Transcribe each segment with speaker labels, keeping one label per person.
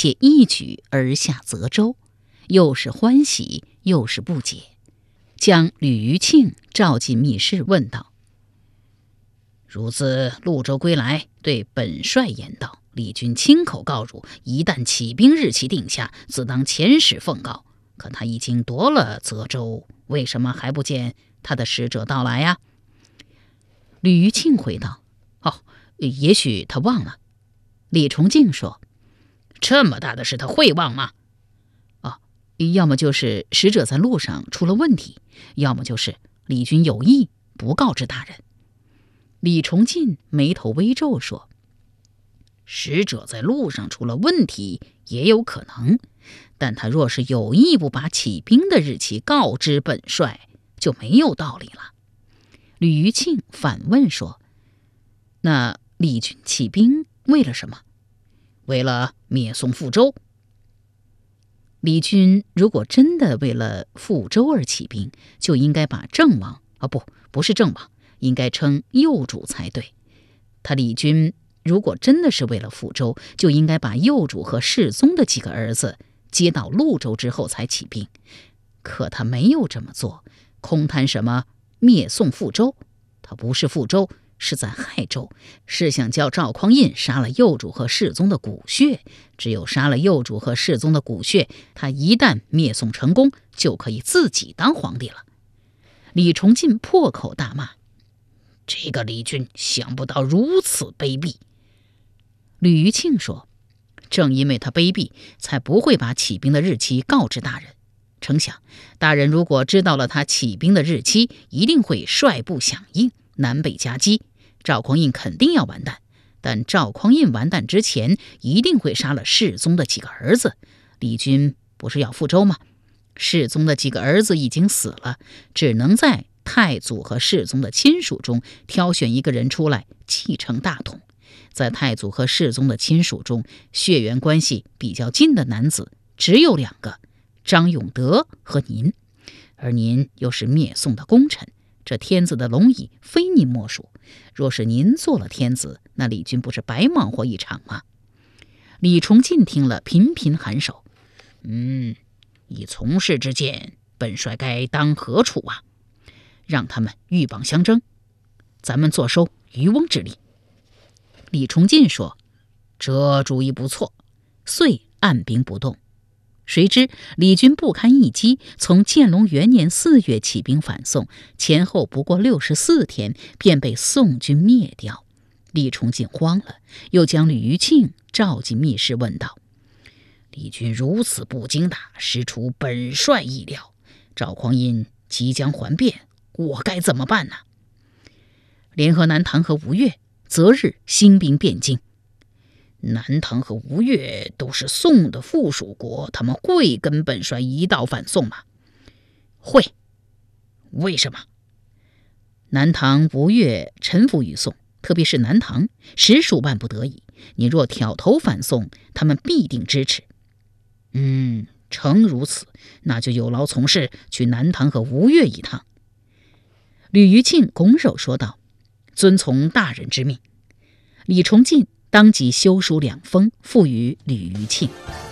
Speaker 1: 且一举而下泽州，又是欢喜又是不解，将吕余庆召进密室，问道：孺子潞州归来，对本帅言道，李军亲口告汝，一旦起兵日期定下，自当遣使奉告。可他已经夺了泽州，为什么还不见他的使者到来呀？吕余庆回道：也许他忘了。李崇敬说：这么大的事他会忘吗？要么就是使者在路上出了问题，要么就是李军有意不告知大人。李崇敬眉头微皱说：使者在路上出了问题也有可能，但他若是有意不把起兵的日期告知本帅，就没有道理了。吕余庆反问说：那李军起兵为了什么？为了灭宋复州。李军如果真的为了复州而起兵，就应该把郑王不是郑王，应该称幼主才对。他李军如果真的是为了复州，就应该把幼主和世宗的几个儿子接到潞州之后才起兵。可他没有这么做，空谈什么灭宋复州，他不是复州，是在害州，是想叫赵匡胤杀了幼主和世宗的骨血。只有杀了幼主和世宗的骨血，他一旦灭宋成功，就可以自己当皇帝了。李崇敬破口大骂：这个李军想不到如此卑鄙。吕余庆说：正因为他卑鄙，才不会把起兵的日期告知大人。成想大人如果知道了他起兵的日期，一定会率部响应，南北夹击，赵匡胤肯定要完蛋。但赵匡胤完蛋之前，一定会杀了世宗的几个儿子。李军不是要复州吗？世宗的几个儿子已经死了，只能在太祖和世宗的亲属中挑选一个人出来继承大统。在太祖和世宗的亲属中，血缘关系比较近的男子只有2个，张永德和您，而您又是灭宋的功臣，这天子的龙椅非您莫属。若是您做了天子，那李军不是白忙活一场吗？李崇敬听了频频颔首：以从事之见，本帅该当何处啊？让他们鹬蚌相争，咱们坐收渔翁之利。李崇敬说：这主意不错，遂按兵不动。谁知李军不堪一击，从建隆元年4月起兵反宋，前后不过64天，便被宋军灭掉。李崇敬慌了，又将吕余庆召进密室，问道：李军如此不经打，实出本帅意料。赵匡胤即将还变，我该怎么办呢？联合南唐和吴越，择日兴兵汴京。南唐和吴越都是宋的附属国，他们会跟本帅一道反宋吗？会。为什么？南唐吴越臣服于宋，特别是南唐，实属万不得已。你若挑头反宋，他们必定支持。诚如此，那就有劳从事，去南唐和吴越一趟。吕余庆拱手说道：遵从大人之命。李崇敬当即修书2封，付与吕余庆。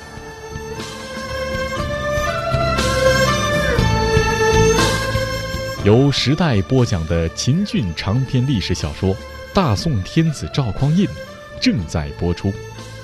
Speaker 2: 由时代播讲的秦俊长篇历史小说《大宋天子赵匡胤》正在播出。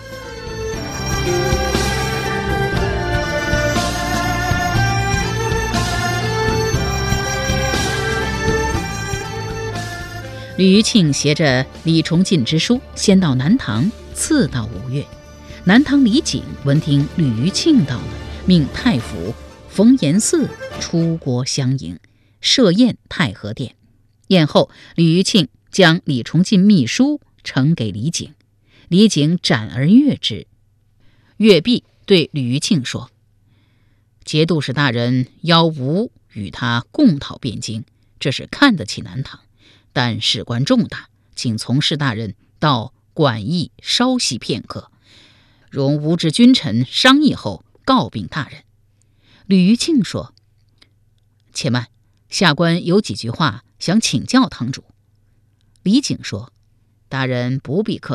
Speaker 1: 吕余庆携着李崇敬之书，先到南唐，次到吴越。南唐李璟闻听吕余庆到了，命太傅冯延嗣出国相迎，设宴太和殿。宴后，吕余庆将李崇敬密书呈给李璟，李璟展而阅之。阅毕，对吕余庆说：节度使大人邀吾与他共讨汴京，这是看得起南唐，但事关重大，请从事大人到馆驿稍息片刻，容吾之君臣商议后告禀大人。吕余庆说：且慢，下官有几句话想请教堂主。李璟说：大人不必客气，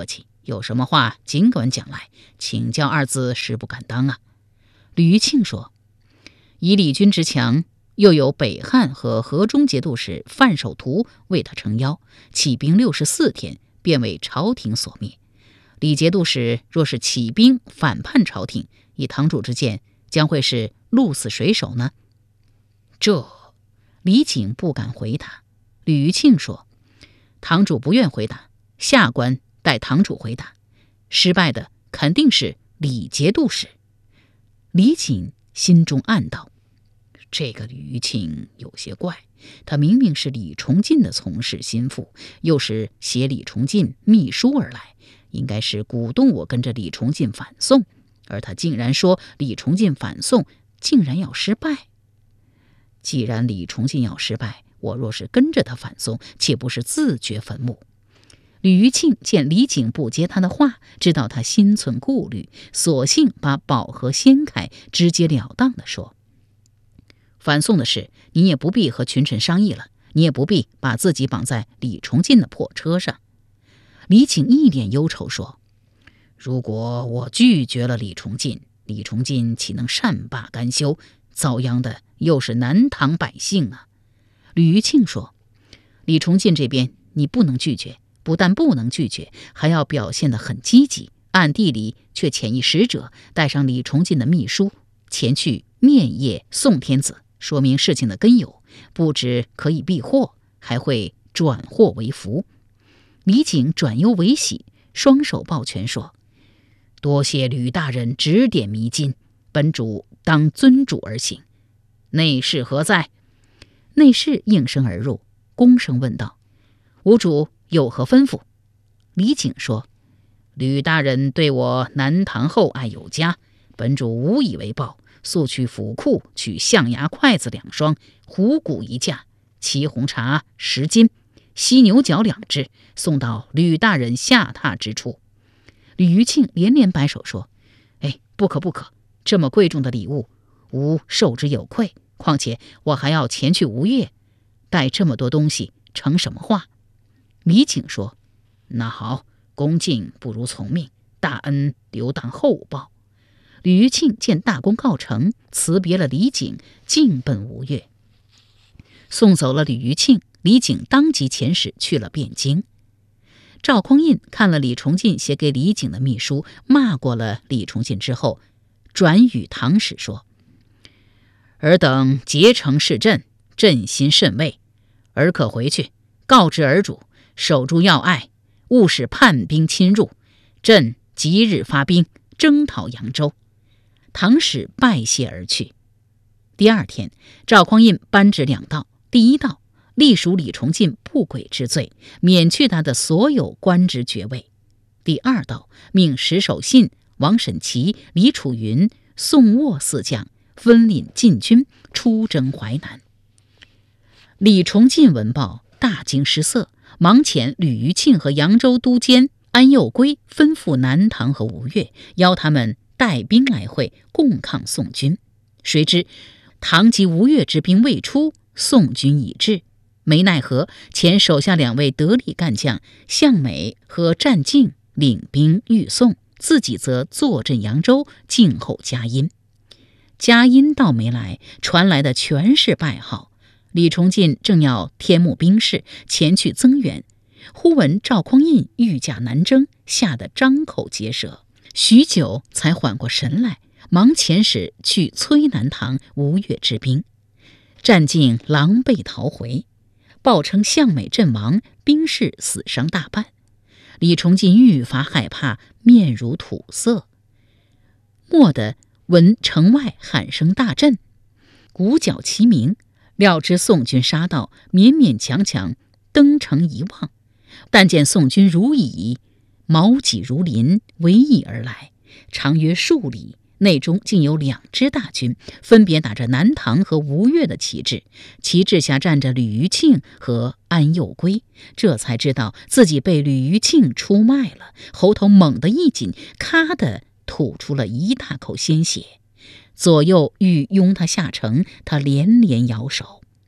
Speaker 1: 有什么话尽管讲来，请教二字实不敢当啊。吕余庆说，以李军之强，又有北汉和河中节度使范守图为他撑腰，起兵64天，便为朝廷所灭。李节度使若是起兵反叛朝廷，以堂主之见，将会是鹿死谁手呢？这李景不敢回答。吕余庆说，堂主不愿回答，下官代堂主回答，失败的肯定是李节度使。李景心中暗道，这个吕余庆有些怪，他明明是李崇进的从事心腹，又是携李崇进密书而来，应该是鼓动我跟着李崇进反宋，而他竟然说李崇进反宋竟然要失败。既然李崇进要失败，我若是跟着他反宋，岂不是自掘坟墓？吕余庆见李景不接他的话，知道他心存顾虑，索性把宝盒掀开，直截了当地说，反宋的事你也不必和群臣商议了，你也不必把自己绑在李崇进的破车上。李景一脸忧愁说，如果我拒绝了李崇进，李崇进岂能善罢甘休，遭殃的又是南唐百姓啊。吕余庆说，李崇进这边你不能拒绝，不但不能拒绝，还要表现得很积极，暗地里却遣一使者带上李崇进的秘书前去面谒宋天子，说明事情的根由，不只可以避祸，还会转祸为福。李景转忧为喜，双手抱拳说，多谢吕大人指点迷津，本主当遵主而行。内侍何在？内侍应声而入，躬声问道，吾主有何吩咐？李景说，吕大人对我南唐厚爱有加，本主无以为报，速去府库取象牙筷子2双，虎骨1架，沏红茶10斤，犀牛角2只，送到吕大人下榻之处。吕余庆连连摆手说，不可不可，这么贵重的礼物，吾受之有愧，况且我还要前去吴越，带这么多东西成什么话？李景说，那好，恭敬不如从命，大恩留当后报。吕余庆见大功告成，辞别了李景，径奔吴越。送走了吕余庆，李景当即遣使去了汴京。赵匡胤看了李崇进写给李景的密书，骂过了李崇进之后，转与唐使说，尔等结成市镇，朕心甚慰，尔可回去告知尔主，守住要隘，勿使叛兵侵入，朕即日发兵征讨扬州。唐使拜谢而去。第二天，赵匡胤颁旨2道，第一道，隶属李崇进不轨之罪，免去他的所有官职爵位。第二道，命石守信、王审琦、李楚云、宋沃4将分领禁军出征淮南。李崇进闻报，大惊失色，忙遣吕余庆和扬州都监安佑圭吩咐南唐和吴越，邀他们带兵来会，共抗宋军。谁知唐及吴越之兵未出，宋军已至，没奈何，遣手下2位得力干将向美和战敬领兵御宋，自己则坐镇扬州，静候佳音。佳音到没来，传来的全是败号。李崇进正要添募兵士前去增援，忽闻赵匡胤御驾南征，吓得张口结舌，许久才缓过神来，忙遣使去催南唐吴越之兵。战尽狼狈逃回，报称向美阵亡，兵士死伤大半。李崇进愈发害怕，面如土色。蓦地闻城外喊声大震，鼓角齐鸣，料知宋军杀到，勉勉强强登城一望，但见宋军如蚁，矛戟如林，围缢而来，长约数里，内中竟有2支大军，分别打着南唐和吴越的旗帜，旗帜下站着吕余庆和安佑圭，这才知道自己被吕余庆出卖了，喉头猛地一紧，咔的吐出了一大口鲜血。左右欲拥他下城，他连连摇手。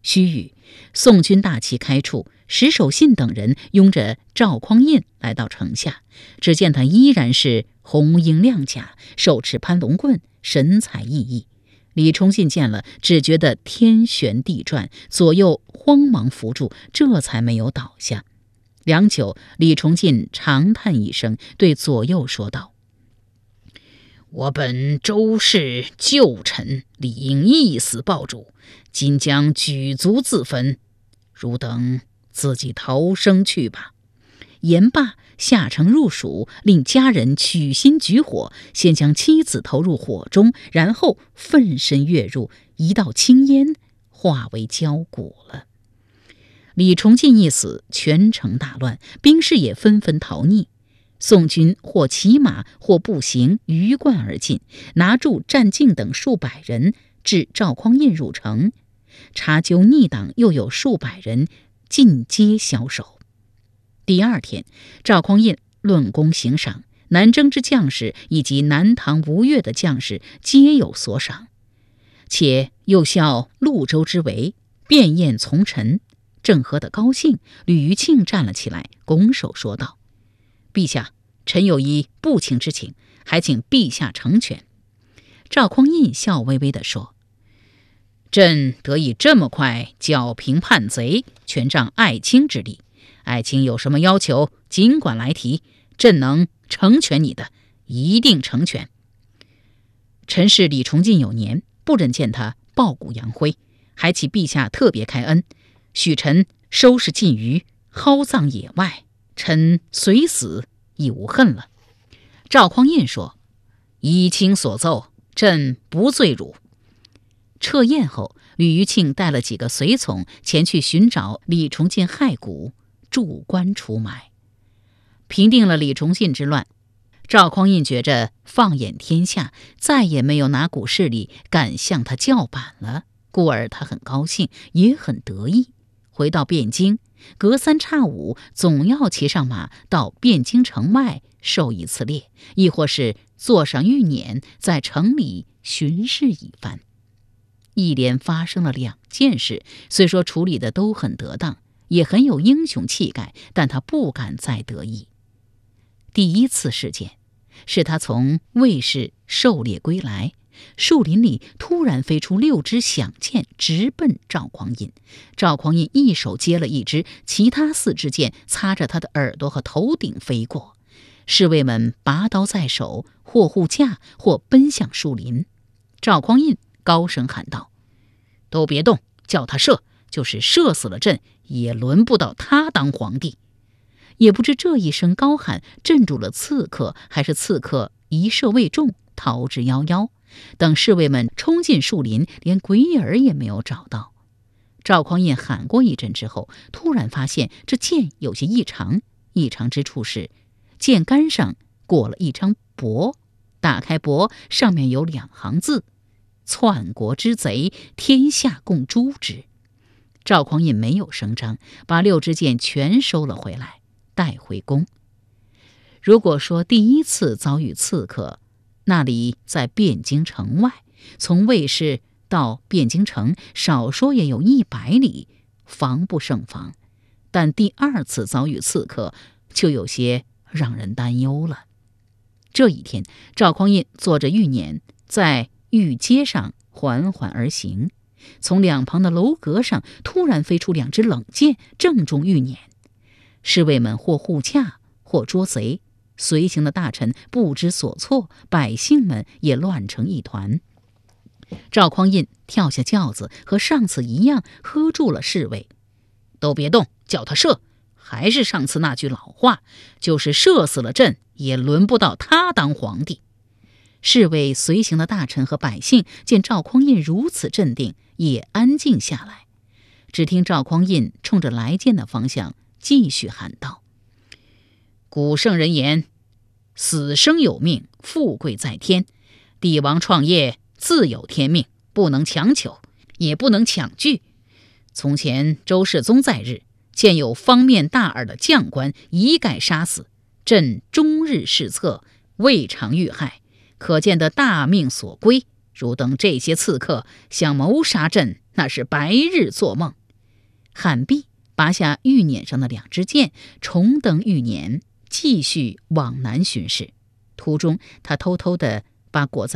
Speaker 1: 须臾，宋军大旗开处，石守信等人拥着赵匡胤来到城下。只见他依然是红缨亮甲，手持攀龙棍，神采奕奕。李崇信见了，只觉得天旋地转，左右慌忙扶住，这才没有倒下。良久，李崇信长叹一声，对左右说道：“我本周氏旧臣，理应一死报主，今将举族自焚，汝等自己逃生去吧。”言罢，下城入蜀，令家人取薪举火，先将妻子投入火中，然后奋身跃入，一道青烟化为焦骨了。李崇信一死，全城大乱，兵士也纷纷逃匿。宋军或骑马或步行鱼贯而进，拿住战敬等数百人，至赵匡胤入城，查究逆党又有数百人，尽皆枭首。第二天，赵匡胤论功行赏，南征之将士以及南唐吴越的将士皆有所赏，且又效潞州之为，便宴从臣。正喝得高兴，吕余庆站了起来，拱手说道：“陛下，臣有一不情之请，还请陛下成全。”赵匡胤笑微微地说：“朕得以这么快剿平叛贼，全仗爱卿之力。爱卿有什么要求，尽管来提，朕能成全你的，一定成全。臣是李崇进有年，不忍见他抱骨扬灰，还请陛下特别开恩，许臣收拾禁余，蒿葬野外，臣随死亦无恨了。”赵匡胤说：“依卿所奏，朕不罪汝。”撤宴后，吕余庆带了几个随从前去寻找李崇进骸骨，筑棺除埋。平定了李崇信之乱，赵匡胤觉着放眼天下，再也没有哪股势力敢向他叫板了，故而他很高兴，也很得意。回到汴京，隔三差五总要骑上马到汴京城外狩一次猎，亦或是坐上御辇在城里巡视一番。一连发生了2件事，虽说处理的都很得当，也很有英雄气概，但他不敢再得意。第一次事件是他从卫氏狩猎归来，树林里突然飞出6支响箭，直奔赵匡胤。赵匡胤一手接了一支，其他4支箭擦着他的耳朵和头顶飞过。侍卫们拔刀在手，或护驾，或奔向树林。赵匡胤高声喊道：“都别动，叫他射，就是射死了朕，也轮不到他当皇帝。”也不知这一声高喊镇住了刺客，还是刺客一射未中，逃之夭夭。等侍卫们冲进树林，连鬼影儿也没有找到。赵匡胤喊过一阵之后，突然发现这箭有些异常，异常之处是箭杆上裹了一张帛，打开帛，上面有2行字：“篡国之贼，天下共诛之。”赵匡胤没有声张，把6支箭全收了回来，带回宫。如果说第一次遭遇刺客，那里在汴京城外，从卫氏到汴京城少说也有100里，防不胜防。但第2次遭遇刺客，就有些让人担忧了。这一天，赵匡胤坐着御辇，在御街上缓缓而行，从2旁的楼阁上突然飞出2支冷箭，正中御辇。侍卫们或护驾，或捉贼，随行的大臣不知所措，百姓们也乱成一团。赵匡胤跳下轿子，和上次一样，喝住了侍卫：“都别动，叫他射。还是上次那句老话，就是射死了朕，也轮不到他当皇帝。”侍卫随行的大臣和百姓见赵匡胤如此镇定，也安静下来。只听赵匡胤冲着来箭的方向继续喊道：“古圣人言，死生有命，富贵在天。帝王创业自有天命，不能强求，也不能强拒。从前周世宗在日，见有方面大耳的将官一概杀死，朕终日侍侧，未尝遇害，可见得大命所归， 汝等这些刺客想谋杀朕，那是白日做梦。”汉毕拔下玉辇上的2支箭，重登玉辇，继续往南巡视。途中，他偷偷地把裹在